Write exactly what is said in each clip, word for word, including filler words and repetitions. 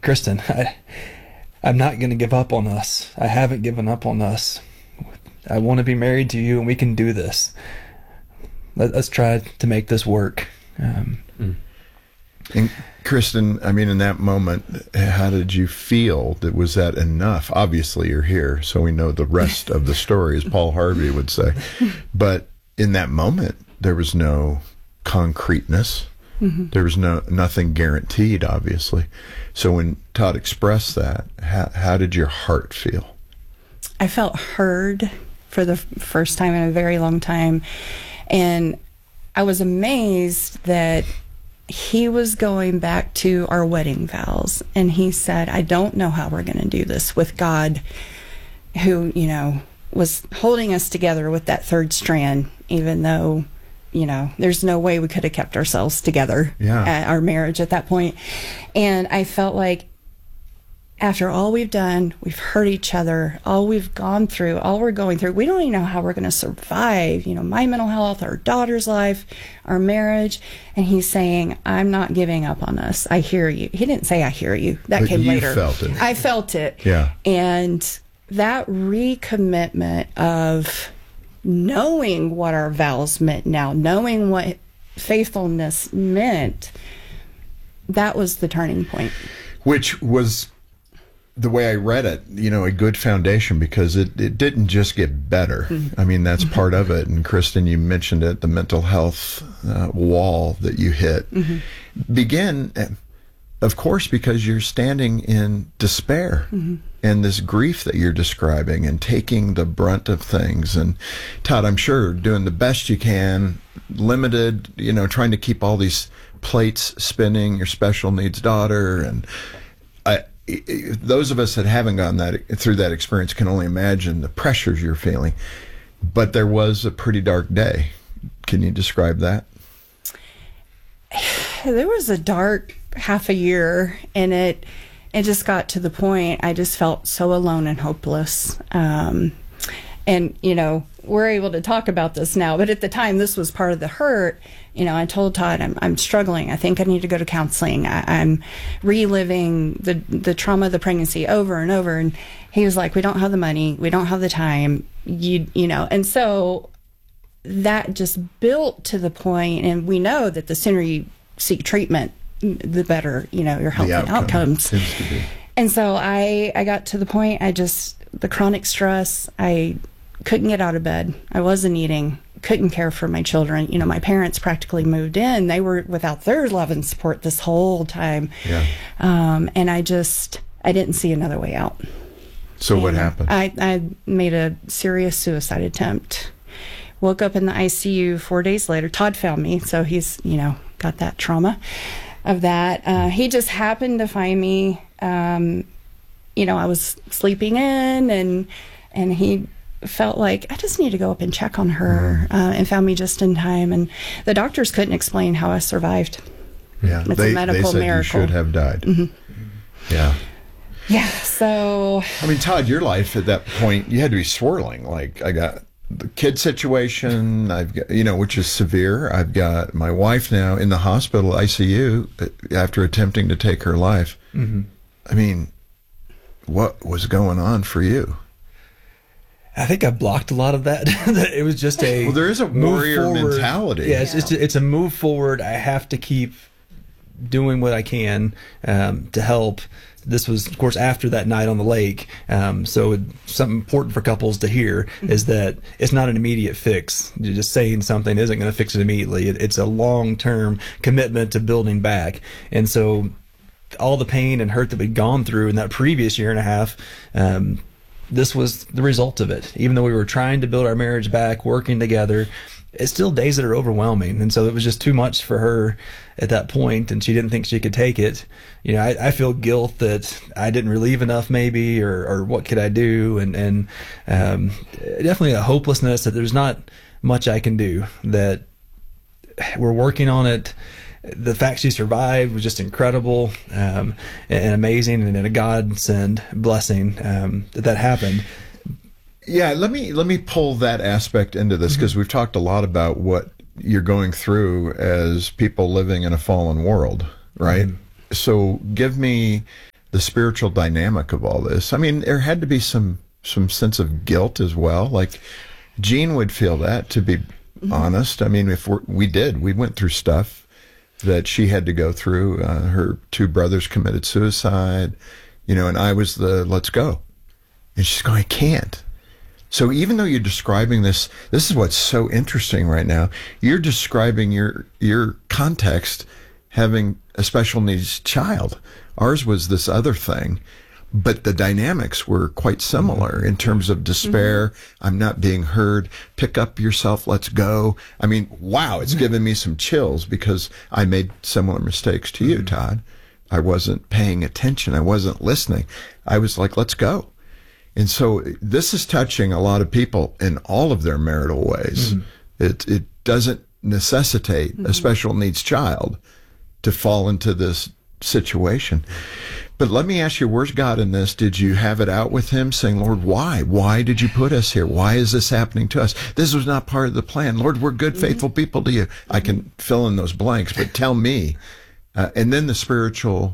Kristen, I, I'm not going to give up on us. I haven't given up on us. I want to be married to you, and we can do this. Let, let's try to make this work. Um, mm. And Kristen, I mean, in that moment, how did you feel? That was that enough? Obviously, you're here, so we know the rest of the story, as Paul Harvey would say. But in that moment, there was no concreteness. Mm-hmm. There was no nothing guaranteed, obviously. So when Todd expressed that, how, how did your heart feel? I felt heard for the first time in a very long time, and I was amazed that he was going back to our wedding vows, and he said, I don't know how we're going to do this with God, who, you know, was holding us together with that third strand, even though, you know, there's no way we could have kept ourselves together yeah. at our marriage at that point. And I felt like after all we've done, we've hurt each other, all we've gone through, all we're going through, we don't even know how we're going to survive, you know, my mental health, our daughter's life, our marriage. And he's saying, I'm not giving up on us. I hear you. He didn't say, I hear you. That but came you later. Felt it. I felt it. Yeah. And that recommitment of knowing what our vows meant now, knowing what faithfulness meant, that was the turning point. Which was, the way I read it, you know, a good foundation, because it, it didn't just get better. Mm-hmm. I mean, that's part of it. And Kristen, you mentioned it, the mental health uh, wall that you hit. Mm-hmm. Begin, of course, because you're standing in despair mm-hmm. and this grief that you're describing and taking the brunt of things. And Todd, I'm sure doing the best you can, limited, you know, trying to keep all these plates spinning, your special needs daughter. And I, those of us that haven't gone that through that experience can only imagine the pressures you're feeling. But there was a pretty dark day. Can you describe that? There was a dark half a year, and it it just got to the point I just felt so alone and hopeless. Um, and, you know, we're able to talk about this now, but at the time, this was part of the hurt. You know, I told Todd, I'm I'm struggling. I think I need to go to counseling. I, I'm reliving the the trauma of the pregnancy over and over. And he was like, we don't have the money. We don't have the time. You you know, and so that just built to the point, and we know that the sooner you seek treatment, the better, you know, your health and outcome outcomes. Seems to be. And so I, I got to the point, I just, the chronic stress, I couldn't get out of bed. I wasn't eating, couldn't care for my children. You know, my parents practically moved in. They were without their love and support this whole time. Yeah. Um, and I just, I didn't see another way out. So and what happened? I, I made a serious suicide attempt. Woke up in the I C U four days later. Todd found me, so he's, you know, got that trauma of that. Uh, he just happened to find me. Um, you know, I was sleeping in, and and he felt like I just need to go up and check on her, uh, and found me just in time. And the doctors couldn't explain how I survived. Yeah, it's they, a medical they said miracle. You should have died. Mm-hmm. Yeah. Yeah. So. I mean, Todd, your life at that point, you had to be swirling. Like, I got the kid situation, I've got, you know, which is severe. I've got my wife now in the hospital I C U after attempting to take her life. Mm-hmm. I mean, what was going on for you? I think I blocked a lot of that. It was just a well, there is a warrior mentality. Yeah, it's, it's, it's a move forward. I have to keep doing what I can um, to help. This was, of course, after that night on the lake. Um, so it, something important for couples to hear is that it's not an immediate fix. Just saying something isn't going to fix it immediately. It, it's a long-term commitment to building back. And so all the pain and hurt that we'd gone through in that previous year and a half, um, this was the result of it. Even though we were trying to build our marriage back, working together, it's still days that are overwhelming. And so it was just too much for her at that point, and she didn't think she could take it. You know, I, I feel guilt that I didn't relieve enough maybe, or, or what could I do? And, and um, definitely a hopelessness that there's not much I can do, that we're working on it. The fact she survived was just incredible um, and amazing, and a godsend blessing um, that that happened. Yeah, let me let me pull that aspect into this, because mm-hmm. we've talked a lot about what you're going through as people living in a fallen world, right? Mm-hmm. So give me the spiritual dynamic of all this. I mean, there had to be some some sense of guilt as well. Like Jean would feel that, to be mm-hmm. honest. I mean, if we're, we did, we went through stuff that she had to go through. Uh, her two brothers committed suicide, you know, and I was the let's go. And she's going, I can't. So even though you're describing this, this is what's so interesting right now. You're describing your your context having a special needs child. Ours was this other thing, but the dynamics were quite similar in terms of despair. Mm-hmm. I'm not being heard. Pick up yourself. Let's go. I mean, wow, it's given me some chills because I made similar mistakes to you, mm-hmm. Todd. I wasn't paying attention. I wasn't listening. I was like, let's go. And so this is touching a lot of people in all of their marital ways. Mm-hmm. It it doesn't necessitate mm-hmm. a special needs child to fall into this situation. But let me ask you, where's God in this? Did you have it out with him saying, Lord, why? Why did you put us here? Why is this happening to us? This was not part of the plan. Lord, we're good, faithful mm-hmm. people to you. I can fill in those blanks, but tell me. Uh, and then the spiritual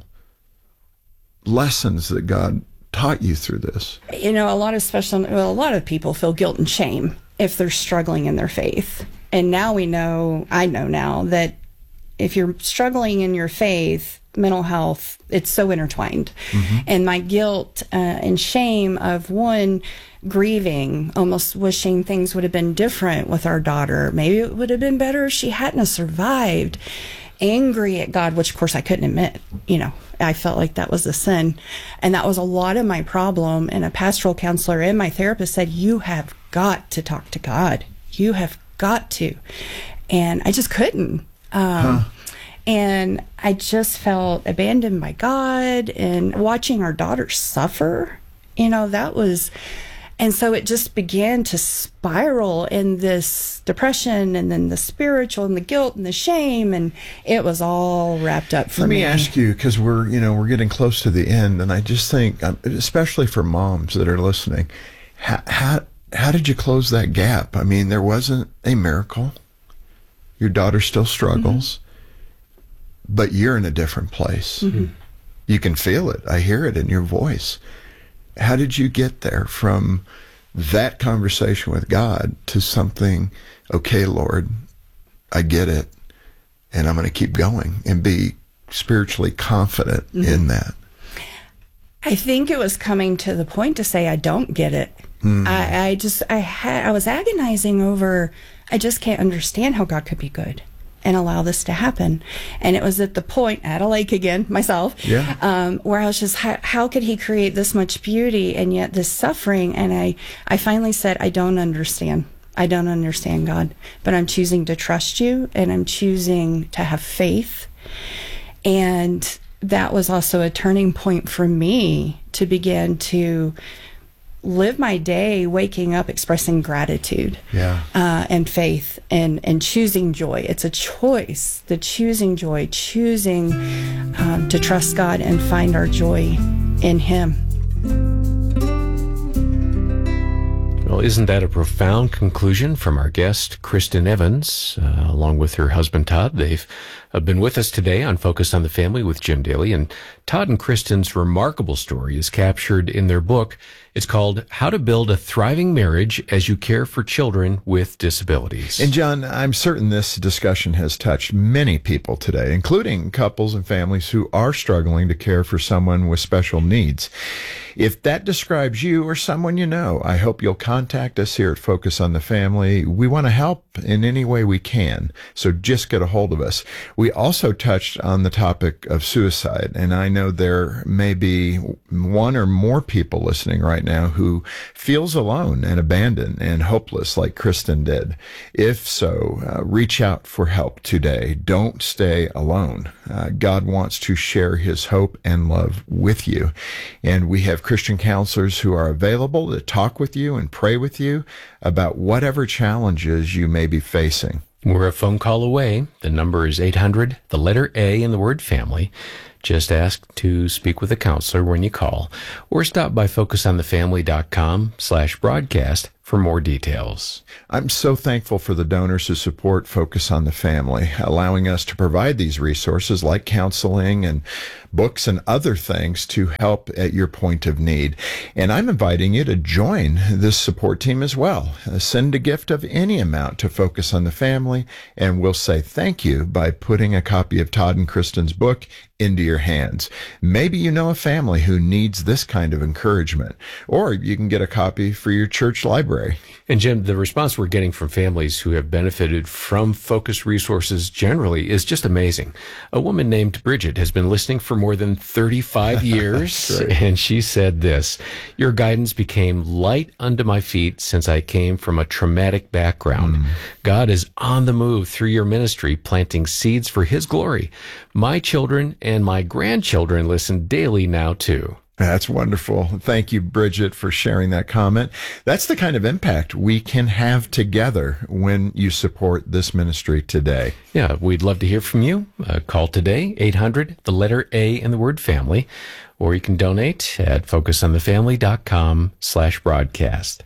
lessons that God taught you through this. You know, a lot of special, well, a lot of people feel guilt and shame if they're struggling in their faith. And now we know, I know now, that if you're struggling in your faith, mental health, it's so intertwined. Mm-hmm. And my guilt uh, and shame of one, grieving, almost wishing things would have been different with our daughter. Maybe it would have been better if she hadn't have survived. Angry at God, which of course I couldn't admit. You know, I felt like that was a sin. And that was a lot of my problem. And a pastoral counselor and my therapist said, you have got to talk to God. You have got to. And I just couldn't. Um, huh. And I just felt abandoned by God, and watching our daughter suffer, you know, that was, and so it just began to spiral in this depression, and then the spiritual and the guilt and the shame, and it was all wrapped up for me. Let me ask you, because we're, you know, we're getting close to the end, and I just think, especially for moms that are listening, how, how, how did you close that gap? I mean, there wasn't a miracle. Your daughter still struggles. Mm-hmm. But you're in a different place. Mm-hmm. You can feel it. I hear it in your voice. How did you get there from that conversation with God to something, okay, Lord, I get it, and I'm going to keep going and be spiritually confident mm-hmm. in that? I think it was coming to the point to say, I don't get it. Mm. I, I just, I had, I was agonizing over, I just can't understand how God could be good and allow this to happen. And it was at the point, at a lake again, myself, yeah. um, where I was just, how, how could he create this much beauty and yet this suffering? And I, I finally said, I don't understand. I don't understand, God, but I'm choosing to trust you, and I'm choosing to have faith. And that was also a turning point for me to begin to live my day waking up expressing gratitude yeah. uh, and faith and, and choosing joy. It's a choice, the choosing joy, choosing um, to trust God and find our joy in him. Well, isn't that a profound conclusion from our guest, Kristen Evans, uh, along with her husband, Todd? They've uh, been with us today on Focus on the Family with Jim Daly, and Todd and Kristen's remarkable story is captured in their book. It's called How to Build a Thriving Marriage as You Care for Children with Disabilities. And John, I'm certain this discussion has touched many people today, including couples and families who are struggling to care for someone with special needs. If that describes you or someone you know, I hope you'll contact us here at Focus on the Family. We want to help in any way we can, so just get a hold of us. We also touched on the topic of suicide, and I know there may be one or more people listening right now who feels alone and abandoned and hopeless like Kristen did. If so, uh, reach out for help today. Don't stay alone. Uh, God wants to share his hope and love with you, and we have Christian counselors who are available to talk with you and pray with you about whatever challenges you may be facing. We're a phone call away. The number is eight hundred, the letter A in the word family. Just ask to speak with a counselor when you call, or stop by focusonthefamily.com slash broadcast for more details. I'm so thankful for the donors who support Focus on the Family, allowing us to provide these resources like counseling and books and other things to help at your point of need. And I'm inviting you to join this support team as well. Uh, send a gift of any amount to Focus on the Family, and we'll say thank you by putting a copy of Todd and Kristen's book into your hands. Maybe you know a family who needs this kind of encouragement, or you can get a copy for your church library. And Jim, the response we're getting from families who have benefited from Focus resources generally is just amazing. A woman named Bridget has been listening for more than thirty-five years, and she said this: "Your guidance became light unto my feet since I came from a traumatic background. Mm. God is on the move through your ministry, planting seeds for his glory. My children and my grandchildren listen daily now too." That's wonderful. Thank you, Bridget, for sharing that comment. That's the kind of impact we can have together when you support this ministry today. Yeah, we'd love to hear from you. Uh, call today, eight hundred, the letter A and the word family, or you can donate at focusonthefamily.com slash broadcast.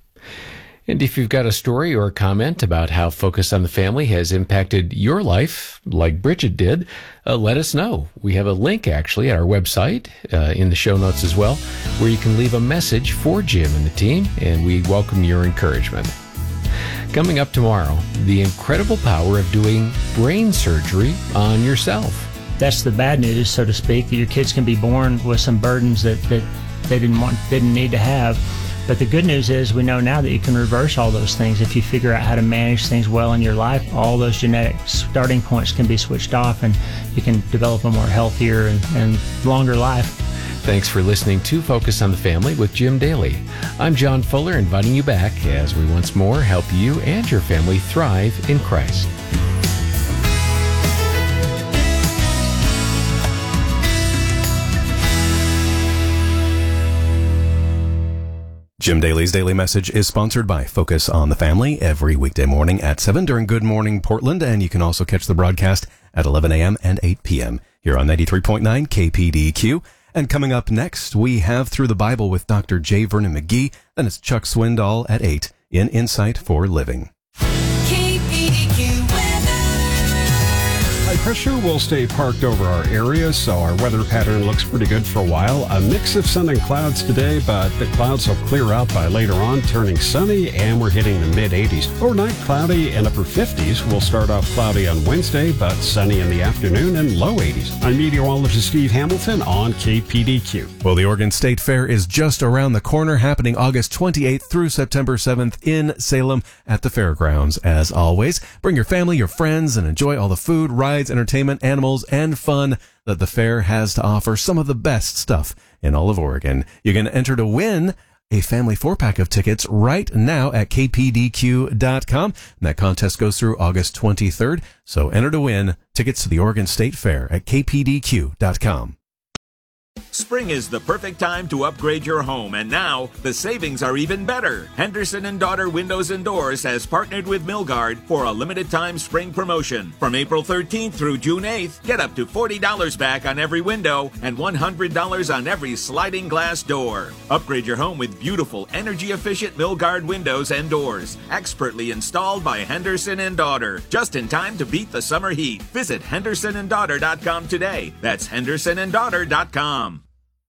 And if you've got a story or a comment about how Focus on the Family has impacted your life, like Bridget did, uh, let us know. We have a link, actually, at our website, uh, in the show notes as well, where you can leave a message for Jim and the team, and we welcome your encouragement. Coming up tomorrow, the incredible power of doing brain surgery on yourself. That's the bad news, so to speak, that your kids can be born with some burdens that, that they didn't want, didn't need to have. But the good news is we know now that you can reverse all those things. If you figure out how to manage things well in your life, all those genetic starting points can be switched off and you can develop a more healthier and, and longer life. Thanks for listening to Focus on the Family with Jim Daly. I'm John Fuller, inviting you back as we once more help you and your family thrive in Christ. Jim Daly's Daily Message is sponsored by Focus on the Family every weekday morning at seven during Good Morning Portland, and you can also catch the broadcast at eleven a.m. and eight p.m. here on ninety-three point nine K P D Q. And coming up next, we have Through the Bible with Doctor J. Vernon McGee, then it's Chuck Swindoll at eight in Insight for Living. High pressure will stay parked over our area, so our weather pattern looks pretty good for a while. A mix of sun and clouds today, but the clouds will clear out by later on, turning sunny, and we're hitting the mid eighties. Overnight, cloudy and upper fifties. We'll start off cloudy on Wednesday, but sunny in the afternoon and low eighties. I'm meteorologist Steve Hamilton on K P D Q. Well, the Oregon State Fair is just around the corner, happening August twenty-eighth through September seventh in Salem at the fairgrounds. As always, bring your family, your friends, and enjoy all the food, rides, entertainment, animals, and fun that the fair has to offer. Some of the best stuff in all of Oregon. You can enter to win a family four-pack of tickets right now at K P D Q dot com. And that contest goes through August twenty-third. So enter to win tickets to the Oregon State Fair at K P D Q dot com. Spring is the perfect time to upgrade your home, and now the savings are even better. Henderson and Daughter Windows and Doors has partnered with Milgard for a limited time spring promotion. From April thirteenth through June eighth, get up to forty dollars back on every window and one hundred dollars on every sliding glass door. Upgrade your home with beautiful, energy-efficient Milgard windows and doors, expertly installed by Henderson and Daughter, just in time to beat the summer heat. Visit henderson and daughter dot com today. That's henderson and daughter dot com.